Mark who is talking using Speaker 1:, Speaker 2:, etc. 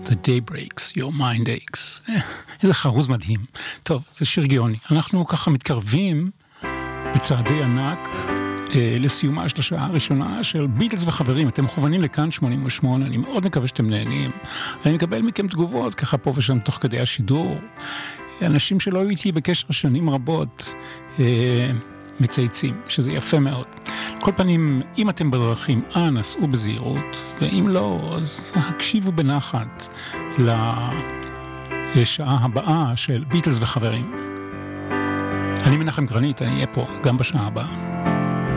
Speaker 1: The day breaks, your mind aches. איזה חרוז מדהים. טוב, זה שיר גאוני. אנחנו ככה מתקרבים בצעדי ענק לסיומה של השעה הראשונה של ביטלס וחברים. אתם מכוונים לכאן 88, אני מאוד מקווה שאתם נהנים. אני מקבל מכם תגובות ככה פה ושם תוך כדי השידור. אנשים שלא היו איתי בקשר שנים רבות מצייצים, שזה יפה מאוד. כל פנים, אם אתם בדרכים, אנא סעו בזהירות, ואם לא, אז הקשיבו בנחת לשעה הבאה של ביטלס וחברים. אני מנחם גרנית, אני אהיה פה גם בשעה הבאה.